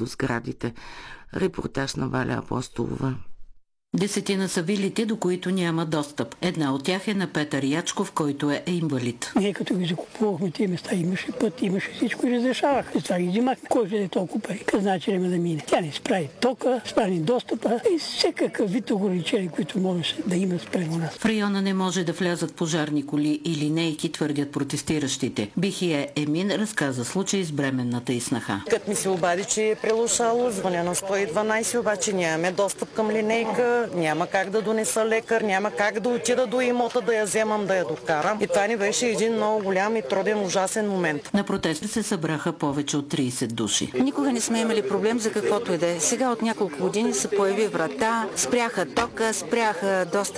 до сградите. Репортаж на Валя Апостолова. 10 са вилите, до които няма достъп. Една от тях е на Петър Ячков, който е инвалид. Ние като ги закупувахме тези места, имаше път, имаше всичко и разрешаваха. Това ги взимахме. Кой ще е толкова пари? Къде значи да мине? Тя не справи тока, справи достъпа и всекакъв вид ограничения, които можеше да има спрямо нас. В района не може да влязат пожарни коли и линейки, твърдят протестиращите. Бихие Емин разказа случай с бременната и снаха. Като ми се обади, че е прелушало, звъня на 112, обаче нямаме достъп към линейка. Няма как да донеса лекар, няма как да отида до имота, да я вземам, да я докарам. И това ни беше един много голям и труден, ужасен момент. На протеста се събраха повече от 30 души. Никога не сме имали проблем за каквото и да е. Сега от няколко години се появи врата, спряха тока, спряха доста